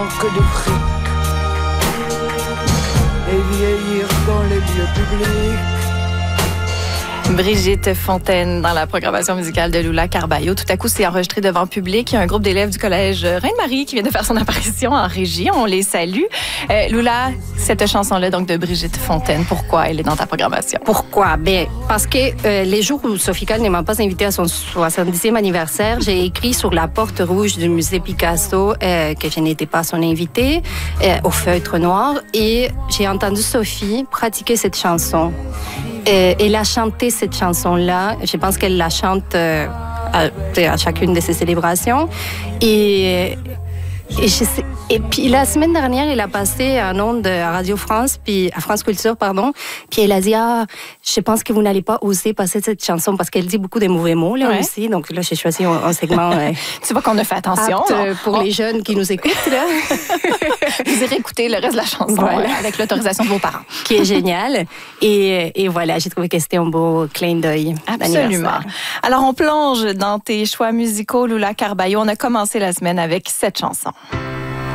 Que de fric et vieillir dans les lieux publics. Brigitte Fontaine dans la programmation musicale de Lula Carballo. Tout à coup, c'est enregistré devant public. Il y a un groupe d'élèves du collège Reine-Marie qui vient de faire son apparition en régie. On les salue. Lula, cette chanson-là, donc de Brigitte Fontaine, pourquoi elle est dans ta programmation? Pourquoi? Ben, parce que les jours où Sophie Calle ne m'a pas invitée à son 70e anniversaire, j'ai écrit sur la porte rouge du musée Picasso que je n'étais pas son invitée, au feutre noir, et j'ai entendu Sophie pratiquer cette chanson. Elle a chanté cette chanson-là. Je pense qu'elle la chante à chacune de ses célébrations. Et puis la semaine dernière, elle a passé un ondes à Radio France, puis à France Culture, pardon. Puis elle a dit je pense que vous n'allez pas oser passer cette chanson parce qu'elle dit beaucoup de mauvais mots là aussi. Donc là, j'ai choisi un segment. Tu vois qu'on a fait attention pour les jeunes qui nous écoutent là. Vous irez écouter le reste de la chanson avec l'autorisation de vos parents, qui est génial. Et voilà, j'ai trouvé que c'était un beau clin d'œil. Absolument. Alors on plonge dans tes choix musicaux, Lula Carballo. On a commencé la semaine avec cette chanson.